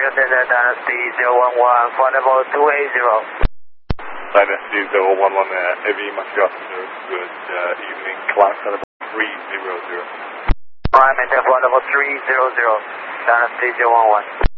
Center, Dynasty 011, flight level 280. Dynasty 011, heavy Moscow, good evening, climb flight level 300. Maintain flight level 300, Dynasty 011.